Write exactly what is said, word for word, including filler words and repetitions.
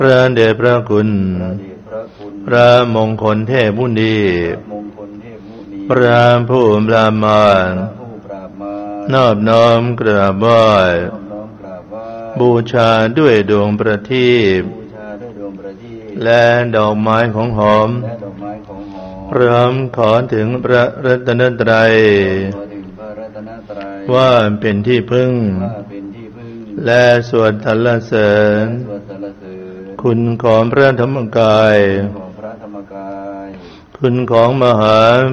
พระเดชพระคุณพระมงคลเทพมุนีพระผู้ปราบมารนอบน้อมกราบไหว้บูชาด้วยดวงประทีปและดอกไม้ของหอมพร้อมขอถึงพระรัตนตรัยว่าเป็นที่พึ่งและสวดสรรเสริญคุณของพระธรรมกายคุณของมหา